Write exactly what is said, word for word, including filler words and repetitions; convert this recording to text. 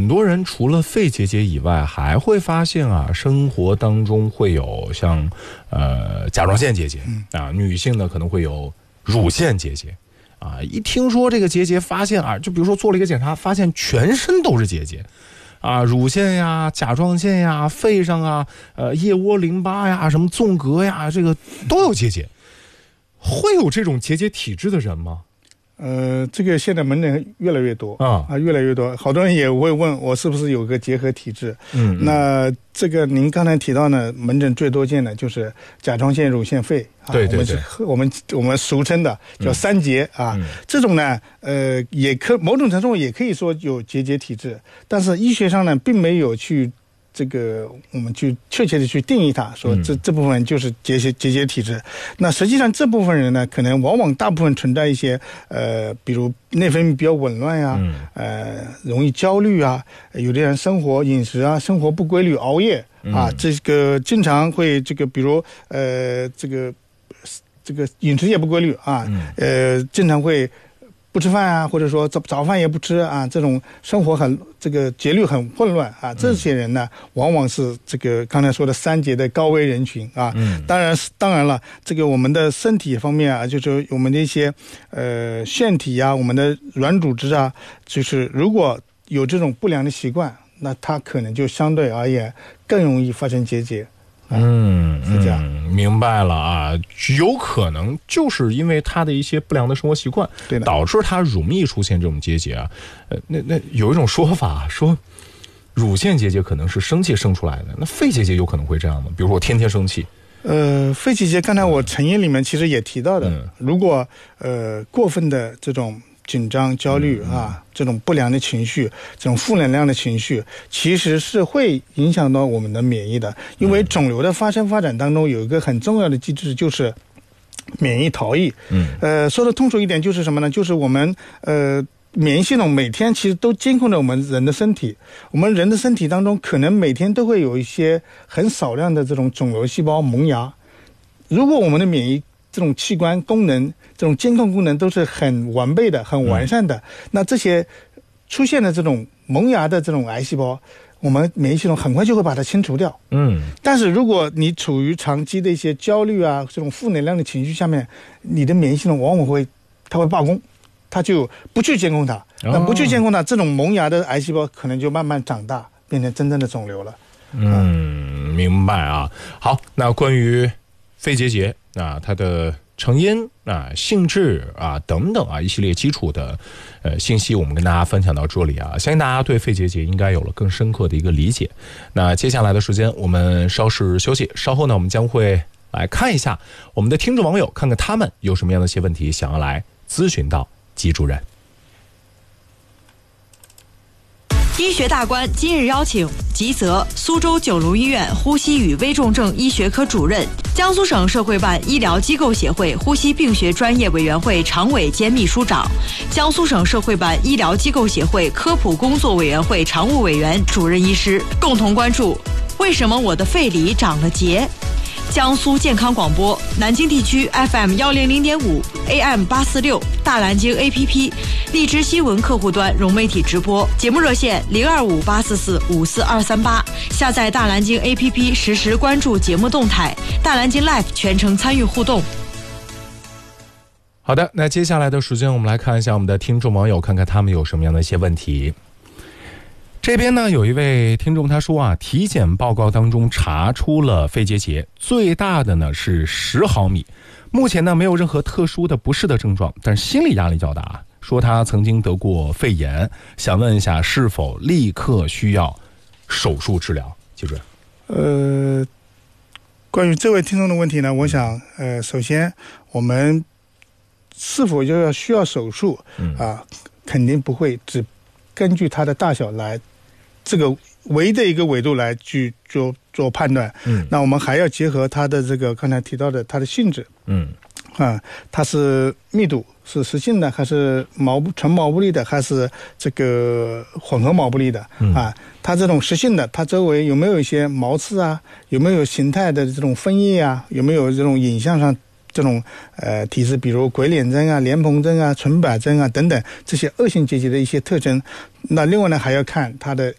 多人除了肺结节以外，还会发现啊，生活当中会有像呃甲状腺结节啊，女性呢可能会有乳腺结节啊。一听说这个结节，发现啊，就比如说做了一个检查，发现全身都是结节。啊，乳腺呀、甲状腺呀、肺上啊、呃腋窝淋巴呀、什么纵隔呀，这个都有结节。会有这种结节体质的人吗？ 呃，这个现在门诊越来越多啊啊，越来越多，好多人也会问我是不是有个结核体质。 嗯， 那这个您刚才提到呢，门诊最多见的就是甲状腺、乳腺、肺啊， 对对对， 我们我们我们俗称的叫三结、嗯、啊、嗯，这种呢，呃，也可某种程度也可以说有结节体质，但是医学上呢，并没有去。这个我们去确切的去定义它，说这这部分就是结节结节体质。那实际上这部分人呢，可能往往大部分存在一些呃，比如内分泌比较紊乱呀、啊，呃，容易焦虑啊，有的人生活饮食啊，生活不规律，熬夜啊，这个经常会这个，比如呃，这个这个饮食也不规律啊，呃，经常会。不吃饭啊，或者说早早饭也不吃啊，这种生活很这个节律很混乱啊，这些人呢，往往是这个刚才说的三结的高危人群啊。嗯，当然当然了，这个我们的身体方面啊，就是我们的一些呃腺体啊，我们的软组织啊，就是如果有这种不良的习惯，那它可能就相对而言更容易发生结节。 嗯， 是这样、 嗯，明白了啊，有可能就是因为他的一些不良的生活习惯， 对的， 导致他容易出现这种结节啊。呃，那那有一种说法说，乳腺结节可能是生气生出来的，那肺结节有可能会这样吗？比如说我天天生气。 呃，肺结节刚才我成因里面其实也提到的，嗯、如果呃过分的这种。紧张、焦虑啊，这种不良的情绪，这种负能量的情绪，其实是会影响到我们的免疫的。因为肿瘤的发生发展当中有一个很重要的机制，就是免疫逃逸。嗯，呃，说的通俗一点就是什么呢？就是我们呃免疫系统每天其实都监控着我们人的身体。我们人的身体当中可能每天都会有一些很少量的这种肿瘤细胞萌芽。如果我们的免疫这种器官功能、这种监控功能都是很完备的、很完善的，嗯、那这些出现的这种萌芽的这种癌细胞，我们免疫系统很快就会把它清除掉。嗯，但是如果你处于长期的一些焦虑啊、这种负能量的情绪下面，你的免疫系统往往会它会罢工，它就不去监控它。那不去监控它，这种萌芽的癌细胞可能就慢慢长大，变成真正的肿瘤了。 嗯，明白啊。好，那关于肺结节啊，它的成因啊、性质啊等等啊一系列基础的呃信息，我们跟大家分享到这里啊，相信大家对肺结节应该有了更深刻的一个理解。那接下来的时间我们稍事休息，稍后呢我们将会来看一下我们的听众网友，看看他们有什么样的一些问题想要来咨询到季主任。 医学大观今日邀请吉泽苏州九龙医院呼吸与危重症医学科主任，江苏省社会办医疗机构协会呼吸病学专业委员会常委兼秘书长，江苏省社会办医疗机构协会科普工作委员会常务委员、主任医师，共同关注为什么我的肺里长了结。江苏健康广播，南京地区 F M 一零零点五 A M 八四六，大南京 A P P， 荔枝新闻客户端融媒体直播，节目热线零二五八四四五四二三八，下载大南京 A P P 实时关注节目动态，大南京 Live 全程参与互动。 好的，那接下来的时间我们来看一下我们的听众网友，看看他们有什么样的一些问题。这边呢有一位听众他说啊，体检报告当中查出了肺结节，最大的呢是十毫米，目前呢没有任何特殊的不适的症状，但是心理压力较大，说他曾经得过肺炎，想问一下是否立刻需要手术治疗？季主任。 呃，关于这位听众的问题呢，我想呃，首先我们是否就要需要手术啊、嗯呃，肯定不会只根据它的大小来这个唯的一个纬度来去做做判断。嗯，那我们还要结合它的这个刚才提到的它的性质。嗯，啊，它是密度是实性的，还是毛纯毛布粒的，还是这个混合毛布粒的？嗯、啊，它这种实性的，它周围有没有一些毛刺啊？有没有形态的这种分叶啊？有没有这种影像上这种呃提示，比如鬼脸征啊、莲蓬征啊、纯柏征啊等等这些恶性结节的一些特征。那另外呢，还要看它的